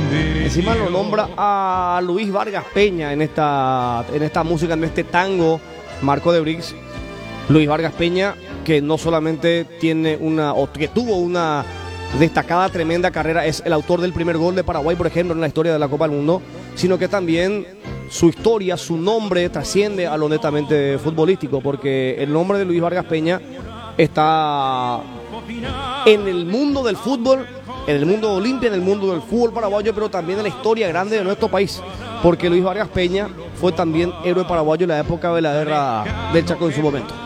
Encima lo nombra a Luis Vargas Peña en esta música, en este tango, Marco de Brix. Luis Vargas Peña, que no solamente tiene que tuvo una destacada, tremenda carrera, es el autor del primer gol de Paraguay, por ejemplo, en la historia de la Copa del Mundo, sino que también su historia, su nombre trasciende a lo netamente futbolístico, porque el nombre de Luis Vargas Peña está en el mundo del fútbol, en el mundo de Olimpia, en el mundo del fútbol paraguayo, pero también en la historia grande de nuestro país, porque Luis Vargas Peña fue también héroe paraguayo en la época de la guerra del Chaco en su momento.